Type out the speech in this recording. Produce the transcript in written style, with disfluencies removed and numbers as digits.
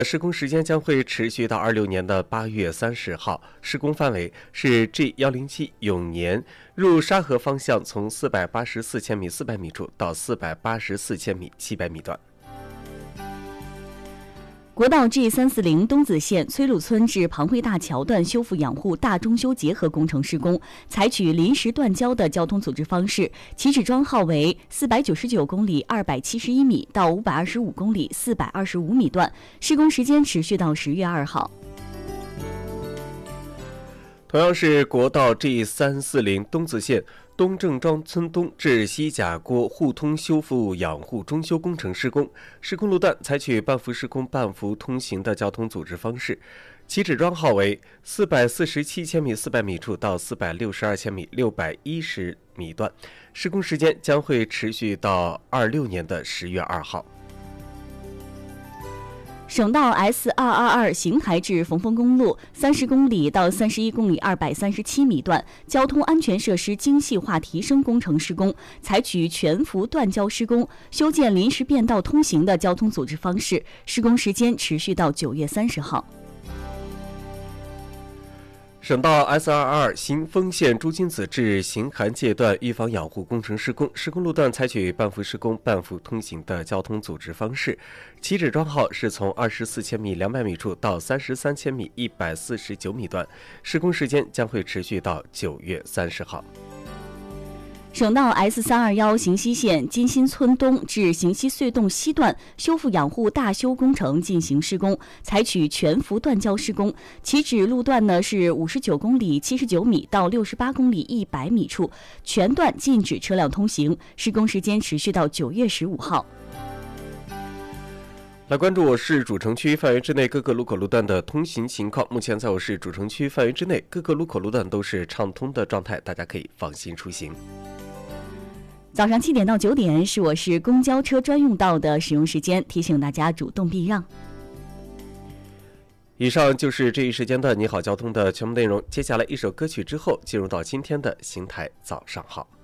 施工时间将会持续到26年的8月30号，施工范围是 G107 永年入沙河方向从484千米400米处到484千米700米段。 国道 G340 东子线崔路村至庞汇大桥段修复养护大中修结合工程施工，采取临时断交的交通组织方式，起止桩号为499公里271米到525公里425米段，施工时间持续到10月2号。 同样是国道 G340 东子线东郑庄村东至西甲郭互通修复养护中修工程施工，施工路段采取半幅施工半幅通行的交通组织方式，起止桩号为447千米400米处到462千米610米段，施工时间将会持续到26年的10月2号。 省道 S222 邢台至逢丰公路30公里到31公里237米段交通安全设施精细化提升工程施工，采取全幅断交施工，修建临时便道通行的交通组织方式，施工时间持续到9月30号。 省道 S222 新丰县朱金子至邢韩界段预防养护工程施工，施工路段采取半幅施工半幅通行的交通组织方式，起止桩号是从24千米200米处到33千米149米段，施工时间将会持续到9月30号。 省道 S321 邢西线金新村东至邢西隧洞西段修复养护大修工程进行施工，采取全幅断交施工，起止路段呢是59公里79米到68公里100米处，全段禁止车辆通行，施工时间持续到9月15号。 来关注我市主城区范围之内各个路口路段的通行情况。目前在我市主城区范围之内，各个路口路段都是畅通的状态，大家可以放心出行。 早上7点到9点是我市公交车专用道的使用时间，提醒大家主动避让。 以上就是这一时间的你好交通的全部内容。接下来一首歌曲之后，进入到今天的邢台早上好。